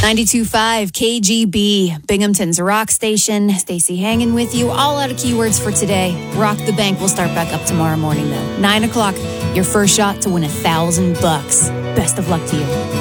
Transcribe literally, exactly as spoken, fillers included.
ninety-two point five K G B, Binghamton's rock station. Stacey hanging with you. All out of keywords for today. Rock the Bank will start back up tomorrow morning, though. Nine o'clock, your first shot to win a thousand bucks. Best of luck to you.